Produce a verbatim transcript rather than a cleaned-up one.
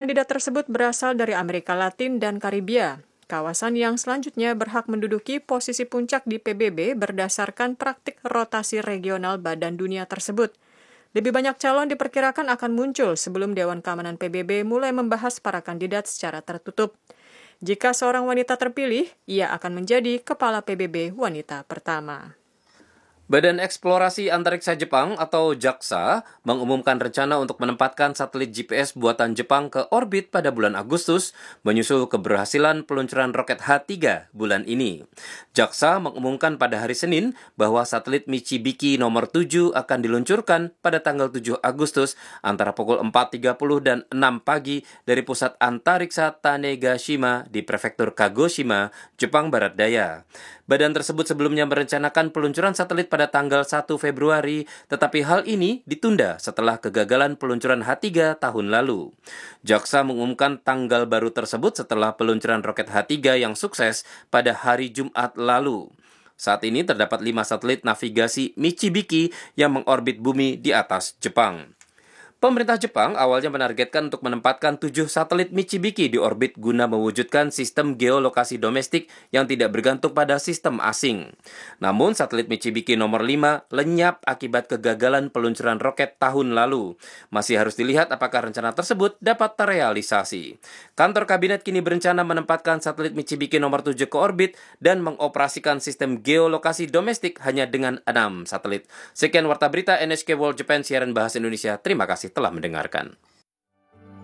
kandidat tersebut berasal dari Amerika Latin dan Karibia. Kawasan yang selanjutnya berhak menduduki posisi puncak di P B B berdasarkan praktik rotasi regional Badan Dunia tersebut. Lebih banyak calon diperkirakan akan muncul sebelum Dewan Keamanan P B B mulai membahas para kandidat secara tertutup. Jika seorang wanita terpilih, ia akan menjadi kepala P B B wanita pertama. Badan Eksplorasi Antariksa Jepang atau JAXA mengumumkan rencana untuk menempatkan satelit G P S buatan Jepang ke orbit pada bulan Agustus, menyusul keberhasilan peluncuran roket H tiga bulan ini. JAXA mengumumkan pada hari Senin bahwa satelit Michibiki nomor tujuh akan diluncurkan pada tanggal tujuh Agustus antara pukul empat tiga puluh dan enam pagi dari pusat antariksa Tanegashima di prefektur Kagoshima, Jepang Barat Daya. Badan tersebut sebelumnya merencanakan peluncuran satelit pada tanggal satu Februari, tetapi hal ini ditunda setelah kegagalan peluncuran H tiga tahun lalu. JAXA mengumumkan tanggal baru tersebut setelah peluncuran roket H tiga yang sukses pada hari Jumat lalu. Saat ini terdapat lima satelit navigasi Michibiki yang mengorbit bumi di atas Jepang. Pemerintah Jepang awalnya menargetkan untuk menempatkan tujuh satelit Michibiki di orbit guna mewujudkan sistem geolokasi domestik yang tidak bergantung pada sistem asing. Namun, satelit Michibiki nomor lima lenyap akibat kegagalan peluncuran roket tahun lalu. Masih harus dilihat apakah rencana tersebut dapat terrealisasi. Kantor Kabinet kini berencana menempatkan satelit Michibiki nomor tujuh ke orbit dan mengoperasikan sistem geolokasi domestik hanya dengan enam satelit. Sekian Warta Berita N H K World Japan siaran bahasa Indonesia. Terima kasih telah mendengarkan.